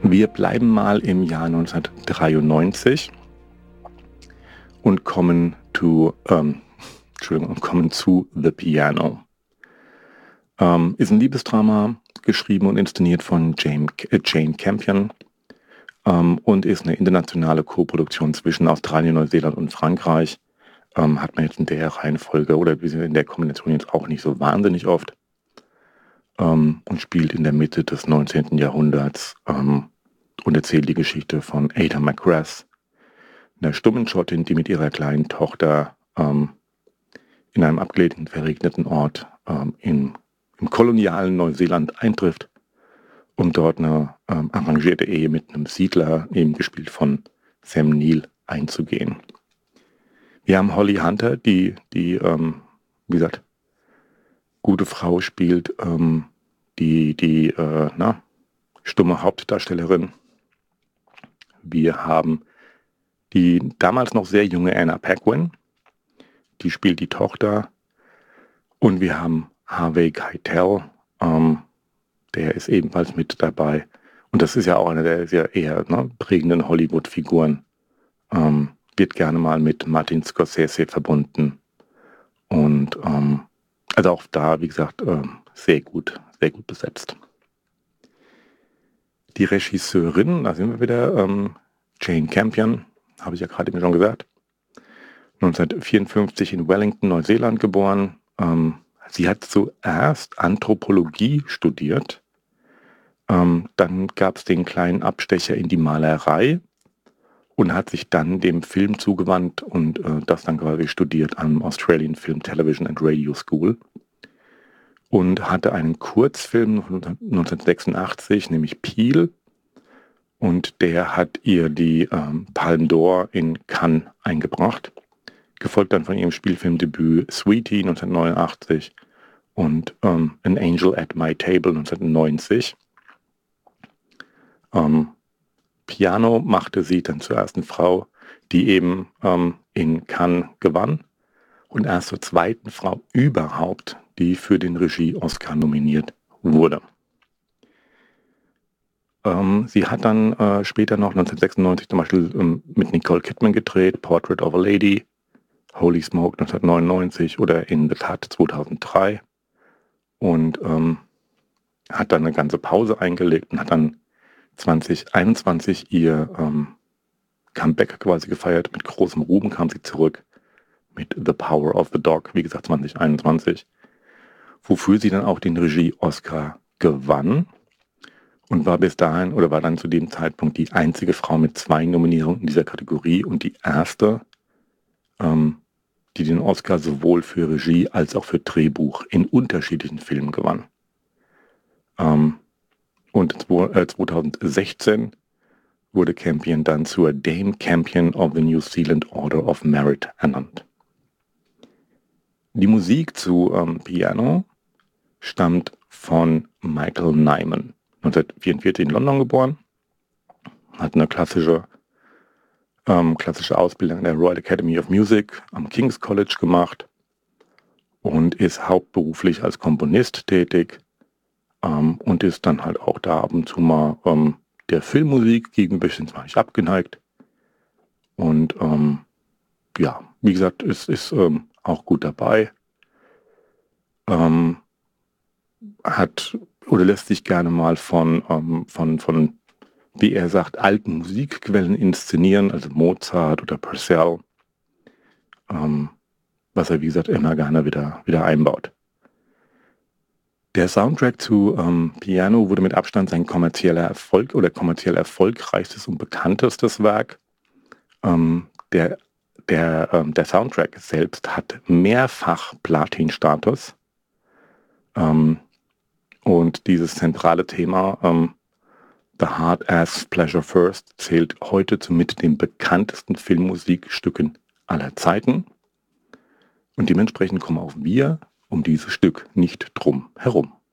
Wir bleiben mal im Jahr 1993 und kommen zu The Piano. Ist ein Liebesdrama, geschrieben und inszeniert von Jane Campion und ist eine internationale Co-Produktion zwischen Australien, Neuseeland und Frankreich. Hat man jetzt in der Reihenfolge oder in der Kombination jetzt auch nicht so wahnsinnig oft und spielt in der Mitte des 19. Jahrhunderts und erzählt die Geschichte von Ada McGrath, einer stummen Schottin, die mit ihrer kleinen Tochter in einem abgelegenen, verregneten Ort im kolonialen Neuseeland eintrifft, um dort eine arrangierte Ehe mit einem Siedler, eben gespielt von Sam Neill, einzugehen. Wir haben Holly Hunter, die wie gesagt, gute Frau spielt, die stumme Hauptdarstellerin. Wir haben die damals noch sehr junge Anna Paquin, die spielt die Tochter. Und wir haben Harvey Keitel, der ist ebenfalls mit dabei. Und das ist ja auch eine der sehr eher prägenden Hollywood-Figuren. Wird gerne mal mit Martin Scorsese verbunden. Und also auch da, wie gesagt, sehr gut besetzt. Die Regisseurin, da sind wir wieder, Jane Campion, habe ich ja gerade eben schon gesagt, 1954 in Wellington, Neuseeland geboren. Sie hat zuerst Anthropologie studiert. Dann gab es den kleinen Abstecher in die Malerei und hat sich dann dem Film zugewandt und das dann quasi studiert am Australian Film, Television and Radio School. Und hatte einen Kurzfilm 1986, nämlich Peel. Und der hat ihr die Palme d'Or in Cannes eingebracht. Gefolgt dann von ihrem Spielfilmdebüt Sweetie 1989 und An Angel at My Table 1990. Piano machte sie dann zur ersten Frau, die eben in Cannes gewann und erst zur zweiten Frau überhaupt, die für den Regie-Oscar nominiert wurde. Sie hat dann später noch 1996 zum Beispiel mit Nicole Kidman gedreht, Portrait of a Lady, Holy Smoke 1999 oder In the Cut 2003 und hat dann eine ganze Pause eingelegt und hat dann 2021 ihr Comeback quasi gefeiert. Mit großem Ruhm kam sie zurück mit The Power of the Dog, wie gesagt 2021, wofür sie dann auch den Regie-Oscar gewann und war bis dahin oder war dann zu dem Zeitpunkt die einzige Frau mit 2 Nominierungen in dieser Kategorie und die erste, die den Oscar sowohl für Regie als auch für Drehbuch in unterschiedlichen Filmen gewann. Und 2016 wurde Campion dann zur Dame Campion of the New Zealand Order of Merit ernannt. Die Musik zu Piano stammt von Michael Nyman, 1944 in London geboren, hat eine klassische Ausbildung an der Royal Academy of Music am King's College gemacht und ist hauptberuflich als Komponist tätig und ist dann halt auch da ab und zu mal der Filmmusik gegenüber zwar nicht abgeneigt. Und ja, wie gesagt, es ist auch gut dabei. Hat oder lässt sich gerne mal von wie er sagt, alten Musikquellen inszenieren, also Mozart oder Purcell, was er, wie gesagt, immer gerne wieder einbaut. Der Soundtrack zu Piano wurde mit Abstand sein kommerzieller Erfolg oder kommerziell erfolgreichstes und bekanntestes Werk. Der Soundtrack selbst hat mehrfach Platin-Status. Und dieses zentrale Thema, The Heart Asks Pleasure First, zählt heute zu mit den bekanntesten Filmmusikstücken aller Zeiten. Und dementsprechend kommen auch wir um dieses Stück nicht drum herum.